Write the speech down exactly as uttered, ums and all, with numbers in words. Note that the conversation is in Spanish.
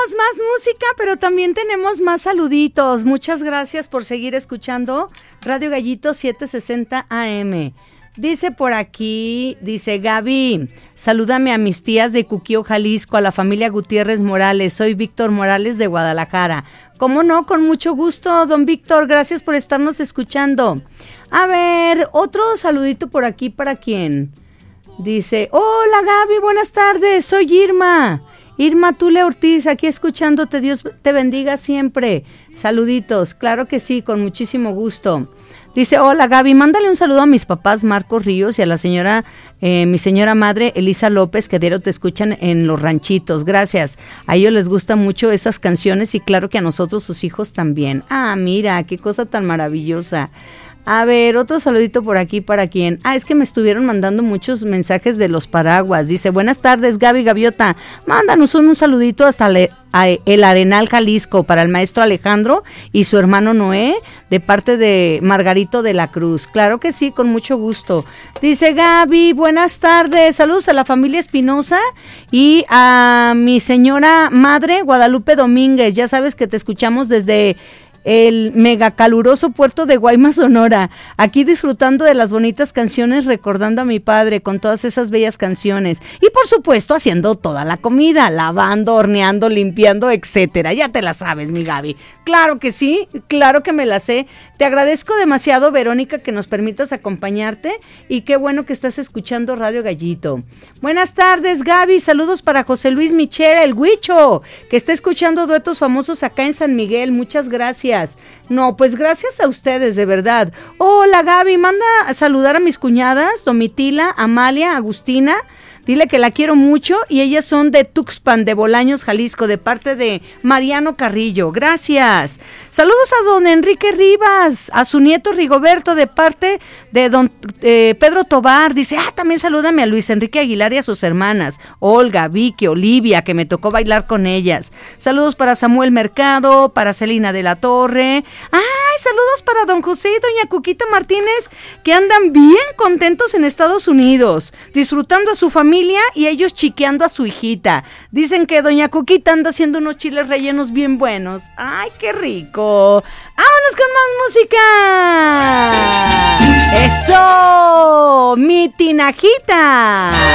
tenemos más música, pero también tenemos más saluditos. Muchas gracias por seguir escuchando Radio Gallito setecientos sesenta A M. Dice por aquí, dice Gaby, salúdame a mis tías de Cuquío, Jalisco, a la familia Gutiérrez Morales. Soy Víctor Morales de Guadalajara. ¿Cómo no? Con mucho gusto, don Víctor. Gracias por estarnos escuchando. A ver, otro saludito por aquí, ¿para quién? Dice, hola Gaby, buenas tardes, soy Irma. Irma Tule Ortiz, aquí escuchándote, Dios te bendiga siempre. Saluditos, claro que sí, con muchísimo gusto. Dice, hola Gaby, mándale un saludo a mis papás Marcos Ríos y a la señora, eh, mi señora madre Elisa López, que diario te escuchan en Los Ranchitos. Gracias, a ellos les gustan mucho esas canciones y claro que a nosotros, sus hijos también. Ah, mira, qué cosa tan maravillosa. A ver, otro saludito por aquí, ¿para quién? Ah, es que me estuvieron mandando muchos mensajes de los paraguas. Dice, buenas tardes, Gaby Gaviota. Mándanos un, un saludito hasta le, a el Arenal, Jalisco, para el maestro Alejandro y su hermano Noé, de parte de Margarito de la Cruz. Claro que sí, con mucho gusto. Dice Gaby, buenas tardes. Saludos a la familia Espinosa y a mi señora madre, Guadalupe Domínguez. Ya sabes que te escuchamos desde el mega caluroso puerto de Guaymas, Sonora, aquí disfrutando de las bonitas canciones, recordando a mi padre con todas esas bellas canciones y por supuesto haciendo toda la comida, lavando, horneando, limpiando, etcétera. Ya te la sabes, mi Gaby. Claro que sí, claro que me la sé. Te agradezco demasiado, Verónica, que nos permitas acompañarte y qué bueno que estás escuchando Radio Gallito. Buenas tardes, Gaby. Saludos para José Luis Michel, el Huicho, que está escuchando duetos famosos acá en San Miguel. Muchas gracias. No, pues gracias a ustedes, de verdad. Hola Gaby, manda a saludar a mis cuñadas, Domitila, Amalia, Agustina. Dile que la quiero mucho y ellas son de Tuxpan, de Bolaños, Jalisco, de parte de Mariano Carrillo. Gracias. Saludos a don Enrique Rivas, a su nieto Rigoberto, de parte de don eh, Pedro Tobar. Dice, ah, también salúdame a Luis Enrique Aguilar y a sus hermanas, Olga, Vicky, Olivia, que me tocó bailar con ellas. Saludos para Samuel Mercado, para Celina de la Torre. Ay, saludos para don José y doña Cuquita Martínez, que andan bien contentos en Estados Unidos, disfrutando a su familia y ellos chiqueando a su hijita. Dicen que doña Cuquita anda haciendo unos chiles rellenos bien buenos. ¡Ay, qué rico! ¡Vámonos con más música! ¡Eso! ¡Mi tinajita!